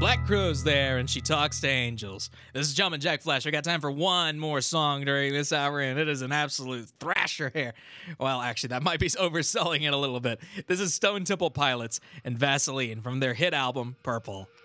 Black Crow's there and she talks to angels. This is Jumpin' Jack Flash. I got time for one more song during this hour, and it is an absolute thrasher here. Well, actually, that might be overselling it a little bit. This is Stone Temple Pilots and Vaseline from their hit album, Purple.